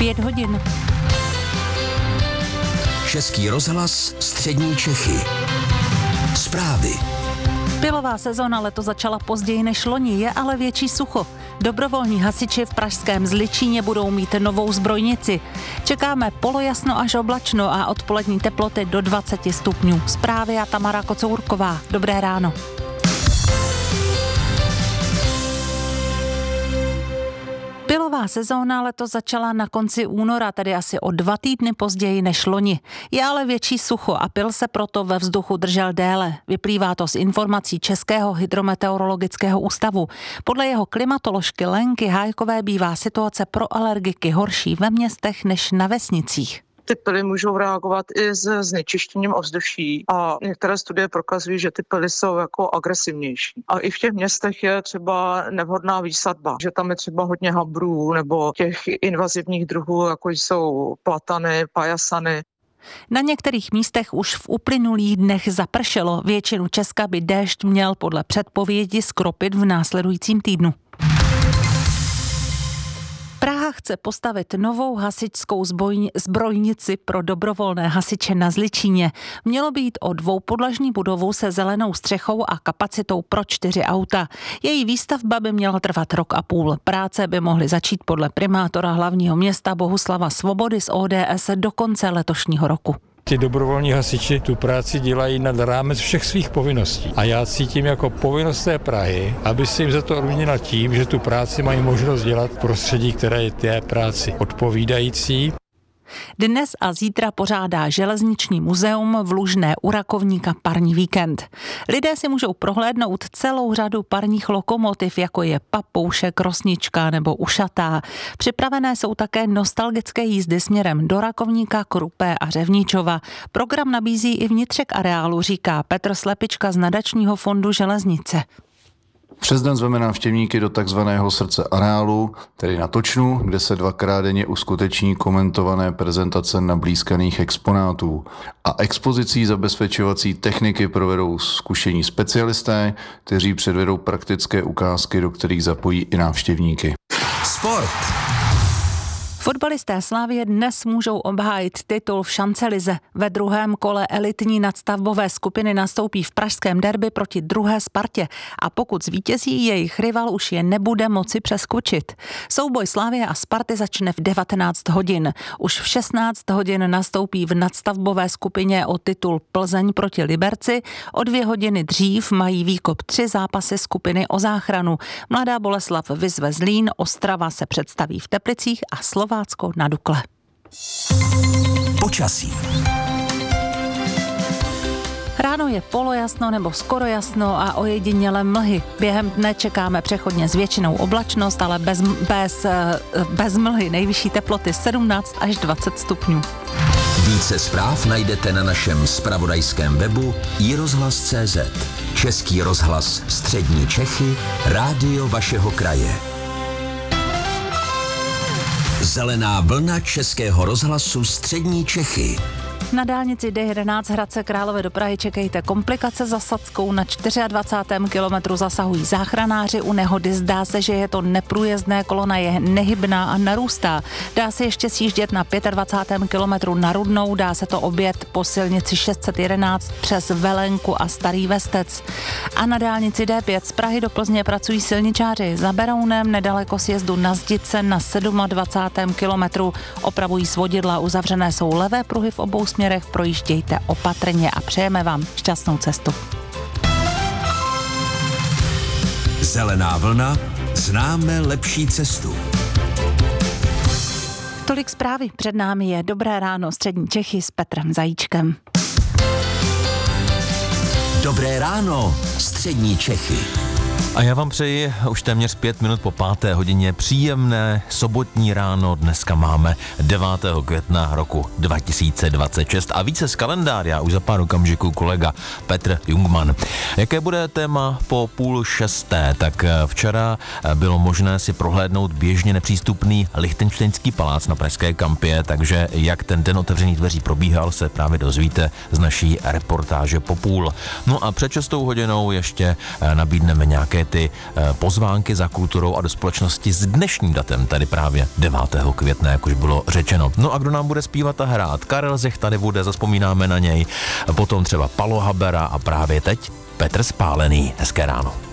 9 hodin. Český rozhlas Střední Čechy. Zprávy. Pilová sezóna letos začala později než loni, je ale větší sucho. Dobrovolní hasiči v pražském Zličíně budou mít novou zbrojnici. Čekáme polojasno až oblačno a odpolední teploty do 20 stupňů. Zprávy a Tamara Kocourková. Dobré ráno. Pilová sezóna letos začala na konci února, tedy asi o 2 týdny později než loni. Je ale větší sucho a pil se proto ve vzduchu držel déle. Vyplývá to z informací Českého hydrometeorologického ústavu. Podle jeho klimatoložky Lenky Hájkové bývá situace pro alergiky horší ve městech než na vesnicích. Ty pily můžou reagovat i s znečištěním ovzduší a některé studie prokazují, že ty pily jsou jako agresivnější. A i v těch městech je třeba nevhodná výsadba, že tam je třeba hodně habrů nebo těch invazivních druhů, jako jsou platany, pajasany. Na některých místech už v uplynulých dnech zapršelo. Většinu Česka by déšť měl podle předpovědi skropit v následujícím týdnu. Praha chce postavit novou hasičskou zbrojnici pro dobrovolné hasiče na Zličíně. Mělo být o dvoupodlažní budovu se zelenou střechou a kapacitou pro 4 auta. Její výstavba by měla trvat 1,5 roku. Práce by mohly začít podle primátora hlavního města Bohuslava Svobody z ODS do konce letošního roku. Ti dobrovolní hasiči tu práci dělají nad rámec všech svých povinností. A já cítím jako povinnost té Prahy, aby se jim za to odměnila tím, že tu práci mají možnost dělat v prostředí, které je té práci odpovídající. Dnes a zítra pořádá Železniční muzeum v Lužné u Rakovníka parní víkend. Lidé si můžou prohlédnout celou řadu parních lokomotiv, jako je Papoušek, Rosnička nebo Ušatá. Připravené jsou také nostalgické jízdy směrem do Rakovníka, Krupé a Řevničova. Program nabízí i vnitřek areálu, říká Petr Slepička z nadačního fondu Železnice. Přes den zveme návštěvníky do takzvaného srdce areálu, tedy na Točnu, kde se 2krát denně uskuteční komentované prezentace nablízkaných exponátů. A expozicí zabezpečovací techniky provedou zkušení specialisté, kteří předvedou praktické ukázky, do kterých zapojí i návštěvníky. Sport. Fotbalisté Slavie dnes můžou obhájit titul v šancelize. Ve druhém kole elitní nadstavbové skupiny nastoupí v pražském derby proti druhé Spartě a pokud zvítězí, jejich rival už je nebude moci přeskočit. Souboj Slavie a Sparty začne v 19 hodin. Už v 16 hodin nastoupí v nadstavbové skupině o titul Plzeň proti Liberci. O 2 hodiny dřív mají výkop 3 zápasy skupiny o záchranu. Mladá Boleslav vyzve Zlín, Ostrava se představí v Teplicích a Slovácko na Dukle. Počasí. Ráno je polojasno nebo skoro jasno a ojediněle mlhy. Během dne čekáme přechodně s většinou oblačnost, ale bez mlhy. Nejvyšší teploty 17 až 20 stupňů. Více zpráv najdete na našem zpravodajském webu iRozhlas.cz. Český rozhlas Střední Čechy, rádio vašeho kraje. Zelená vlna Českého rozhlasu Střední Čechy. Na dálnici D11 Hradce Králové do Prahy čekejte komplikace za Sackou. Na 24. kilometru zasahují záchranáři. U nehody zdá se, že je to neprůjezdné, kolona je nehybná a narůstá. Dá se ještě sjíždět na 25. kilometru na Rudnou, dá se to objet po silnici 611 přes Velenku a Starý Vestec. A na dálnici D5 z Prahy do Plzně pracují silničáři. Za Berounem nedaleko sjezdu na Zdice na 27. kilometru opravují svodidla, uzavřené jsou levé pruhy v obou směrech, projíždějte opatrně a přejeme vám šťastnou cestu. Zelená vlna, známe lepší cestu. Tolik zprávy, před námi je Dobré ráno Střední Čechy s Petrem Zajíčkem. Dobré ráno Střední Čechy. A já vám přeji už téměř 5 minut po 5. hodině příjemné sobotní ráno. Dneska máme 9. května roku 2026 a více z kalendáře už za pár okamžiků kolega Petr Jungmann. Jaké bude téma po 5:30? Tak včera bylo možné si prohlédnout běžně nepřístupný Lichtenštejnský palác na pražské Kampě, takže jak ten den otevřených dveří probíhal, se právě dozvíte z naší reportáže po 5:30. No a před 6 hodinou ještě nabídneme nějaké ty pozvánky za kulturou a do společnosti s dnešním datem, tedy právě 9. května, jak už bylo řečeno. No a kdo nám bude zpívat a hrát? Karel Zich tady bude, zazpomínáme na něj, potom třeba Palo Habera a právě teď Petr Spálený. Hezké ráno.